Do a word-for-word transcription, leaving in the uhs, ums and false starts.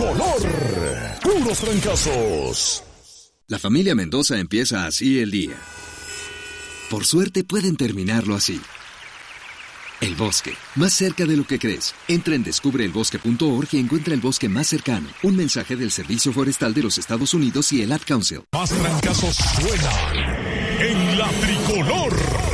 tricolor. Puros trancazos. La familia Mendoza empieza así el día. Por suerte pueden terminarlo así. El bosque, más cerca de lo que crees. Entra en descubre el bosque punto org y encuentra el bosque más cercano. Un mensaje del Servicio Forestal de los Estados Unidos y el Ad Council. Más trancazos suenan en la tricolor.